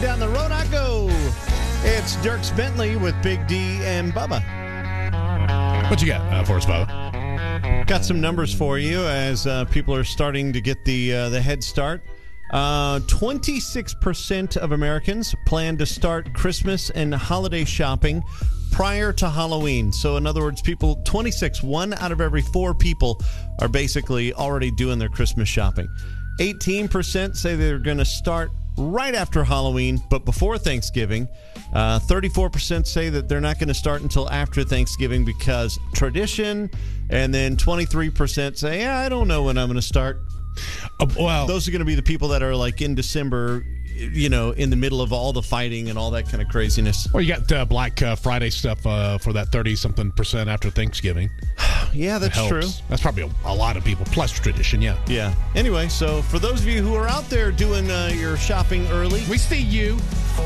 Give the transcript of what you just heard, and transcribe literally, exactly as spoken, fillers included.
down the road I go. It's Dierks Bentley with Big D and Bubba. What you got uh, for us, Bubba? Got some numbers for you as uh, people are starting to get the uh, the head start. Uh, twenty-six percent of Americans plan to start Christmas and holiday shopping prior to Halloween. So in other words, people, twenty-six, one out of every four people are basically already doing their Christmas shopping. eighteen percent say they're going to start right after Halloween, but before Thanksgiving. Uh, thirty-four percent say that they're not going to start until after Thanksgiving because tradition. And then twenty-three percent say, yeah, I don't know when I'm going to start. Uh, well, Those are going to be the people that are like in December, you know, in the middle of all the fighting and all that kind of craziness. Well, you got uh, Black uh, Friday stuff uh, for that thirty-something percent after Thanksgiving. Yeah, that's Helps. true. That's probably a, a lot of people, plus tradition, yeah. Yeah. Anyway, so for those of you who are out there doing uh, your shopping early, We see you.